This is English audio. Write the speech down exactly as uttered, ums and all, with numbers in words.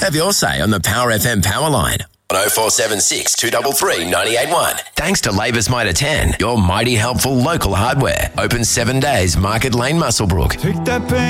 Have your say on the Power F M Power Line. oh four seven six, two three three, nine eight one. Thanks to Labor's Mitre ten, your mighty helpful local hardware. Open seven days, Market Lane, Muswellbrook. Take that pain.